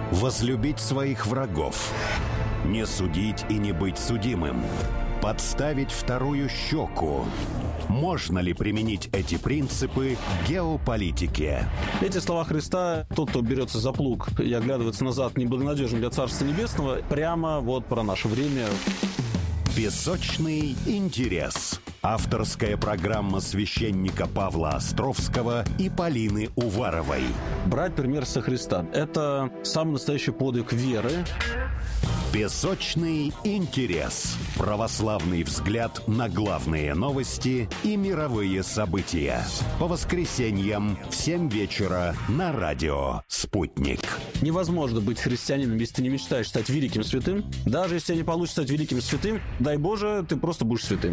Возлюбить своих врагов. Не судить и не быть судимым. Подставить вторую щеку. Можно ли применить эти принципы к геополитике? Эти слова Христа, тот, кто берется за плуг и оглядывается назад, неблагонадежен для Царства Небесного, прямо вот про наше время. Песочный интерес. Авторская программа священника Павла Островского и Полины Уваровой. Брать пример со Христа – это самый настоящий подвиг веры. Песочный интерес. Православный взгляд на главные новости и мировые события. По воскресеньям в 7 вечера на радио «Спутник». Невозможно быть христианином, если ты не мечтаешь стать великим святым. Даже если не получится стать великим святым, дай Боже, ты просто будешь святым.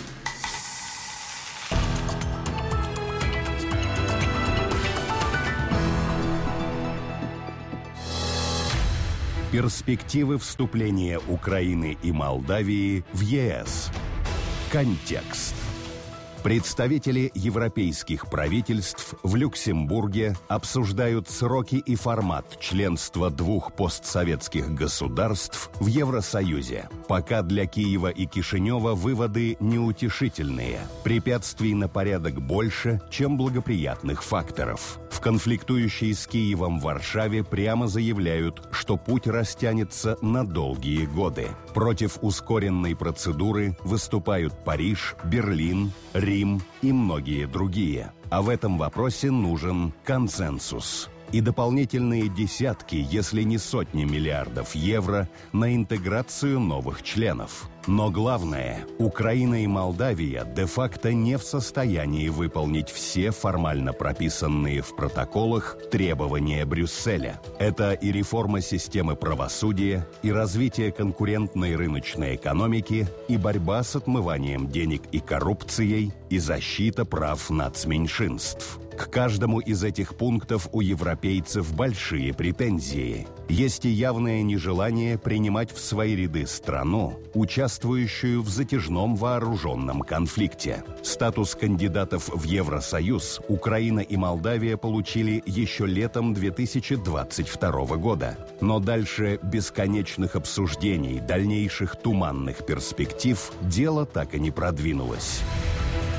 Перспективы вступления Украины и Молдавии в ЕС. Контекст. Представители европейских правительств в Люксембурге обсуждают сроки и формат членства двух постсоветских государств в Евросоюзе. Пока для Киева и Кишинева выводы неутешительные. Препятствий на порядок больше, чем благоприятных факторов. В конфликтующей с Киевом Варшаве прямо заявляют, что путь растянется на долгие годы. Против ускоренной процедуры выступают Париж, Берлин, Рим и многие другие. А в этом вопросе нужен консенсус. И дополнительные десятки, если не сотни миллиардов евро на интеграцию новых членов. Но главное, Украина и Молдавия де-факто не в состоянии выполнить все формально прописанные в протоколах требования Брюсселя. Это и реформа системы правосудия, и развитие конкурентной рыночной экономики, и борьба с отмыванием денег и коррупцией, и защита прав нацменьшинств. К каждому из этих пунктов у европейцев большие претензии. Есть и явное нежелание принимать в свои ряды страну, участвующую в затяжном вооруженном конфликте. Статус кандидатов в Евросоюз Украина и Молдавия получили еще летом 2022 года. Но дальше бесконечных обсуждений, дальнейших туманных перспектив дело так и не продвинулось.